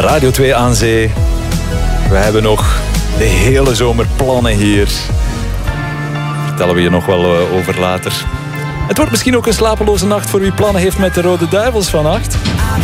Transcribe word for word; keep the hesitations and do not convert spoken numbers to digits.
Radio twee aan zee. We hebben nog de hele zomer plannen hier. Daar vertellen we je nog wel uh, over later. Het wordt misschien ook een slapeloze nacht voor wie plannen heeft met de Rode Duivels vannacht.